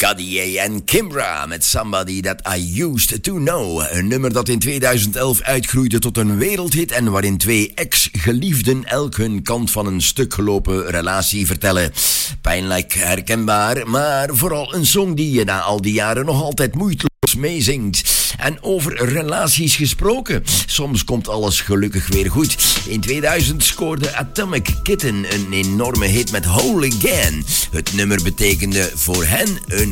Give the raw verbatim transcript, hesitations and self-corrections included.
Cuddy en Kimbra met Somebody That I Used To Know. Een nummer dat in tweeduizend elf uitgroeide tot een wereldhit en waarin twee ex-geliefden elk hun kant van een stuk gelopen relatie vertellen. Pijnlijk herkenbaar, maar vooral een song die je na al die jaren nog altijd moeiteloos meezingt. En over relaties gesproken, soms komt alles gelukkig weer goed. In tweeduizend scoorde Atomic Kitten een enorme hit met Whole Again. Het nummer betekende voor hen een